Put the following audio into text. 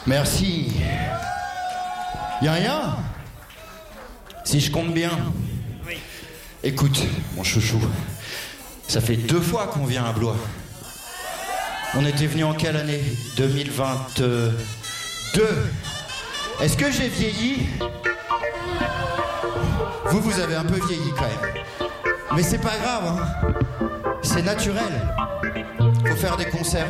Merci. Y'a rien? Si je compte bien. Oui. Écoute, mon chouchou, ça fait 2 fois qu'on vient à Blois. On était venu en quelle année? 2022. Est-ce que j'ai vieilli? Vous avez un peu vieilli quand même. Mais c'est pas grave, hein. C'est naturel. Faut faire des concerts